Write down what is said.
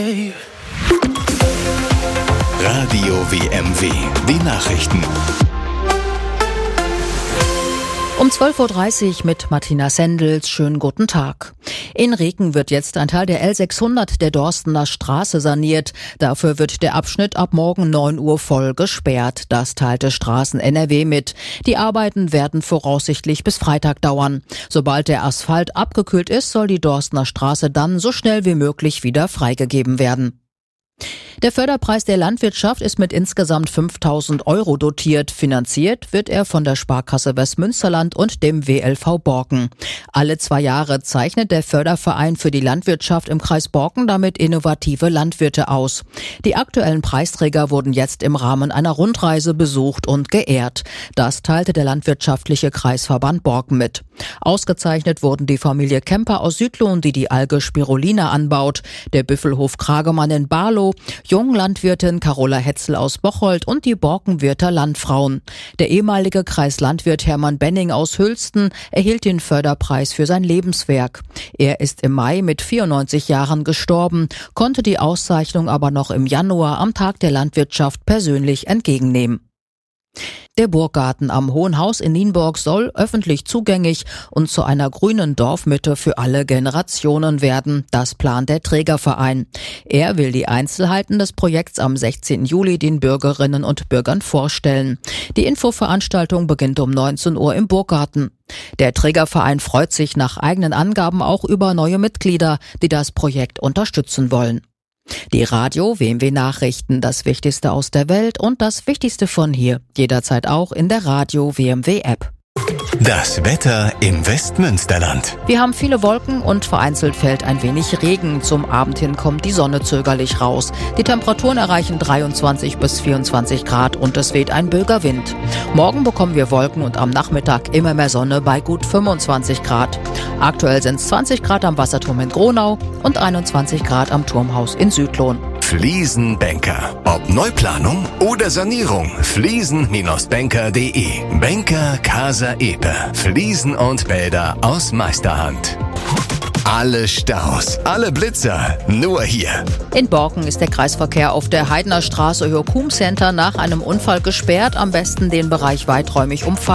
Radio WMW, die Nachrichten. Um 12.30 Uhr mit Martina Sendels. Schönen guten Tag. In Reken wird jetzt ein Teil der L600 der Dorstener Straße saniert. Dafür wird der Abschnitt ab morgen 9 Uhr voll gesperrt. Das teilte Straßen NRW mit. Die Arbeiten werden voraussichtlich bis Freitag dauern. Sobald der Asphalt abgekühlt ist, soll die Dorstener Straße dann so schnell wie möglich wieder freigegeben werden. Der Förderpreis der Landwirtschaft ist mit insgesamt 5.000 € dotiert. Finanziert wird er von der Sparkasse Westmünsterland und dem WLV Borken. Alle 2 Jahre zeichnet der Förderverein für die Landwirtschaft im Kreis Borken damit innovative Landwirte aus. Die aktuellen Preisträger wurden jetzt im Rahmen einer Rundreise besucht und geehrt. Das teilte der landwirtschaftliche Kreisverband Borken mit. Ausgezeichnet wurden die Familie Kemper aus Südlohn, die die Alge Spirulina anbaut, der Büffelhof Kragemann in Barlow, Junglandwirtin Carola Hetzel aus Bocholt und die Borkenwirter Landfrauen. Der ehemalige Kreislandwirt Hermann Benning aus Hülsten erhielt den Förderpreis für sein Lebenswerk. Er ist im Mai mit 94 Jahren gestorben, konnte die Auszeichnung aber noch im Januar am Tag der Landwirtschaft persönlich entgegennehmen. Der Burggarten am Hohen Haus in Nienburg soll öffentlich zugänglich und zu einer grünen Dorfmitte für alle Generationen werden. Das plant der Trägerverein. Er will die Einzelheiten des Projekts am 16. Juli den Bürgerinnen und Bürgern vorstellen. Die Infoveranstaltung beginnt um 19 Uhr im Burggarten. Der Trägerverein freut sich nach eigenen Angaben auch über neue Mitglieder, die das Projekt unterstützen wollen. Die Radio WMW Nachrichten, das Wichtigste aus der Welt und das Wichtigste von hier. Jederzeit auch in der Radio WMW App. Das Wetter im Westmünsterland. Wir haben viele Wolken und vereinzelt fällt ein wenig Regen. Zum Abend hin kommt die Sonne zögerlich raus. Die Temperaturen erreichen 23 bis 24 Grad und es weht ein böiger Wind. Morgen bekommen wir Wolken und am Nachmittag immer mehr Sonne bei gut 25 Grad. Aktuell sind es 20 Grad am Wasserturm in Gronau und 21 Grad am Turmhaus in Südlohn. Fliesenbanker. Ob Neuplanung oder Sanierung. Fliesen-banker.de. Banker Casa Epe. Fliesen und Bäder aus Meisterhand. Alle Staus, alle Blitzer, nur hier. In Borken ist der Kreisverkehr auf der Heidener Straße Joachim Center nach einem Unfall gesperrt. Am besten den Bereich weiträumig umfahren.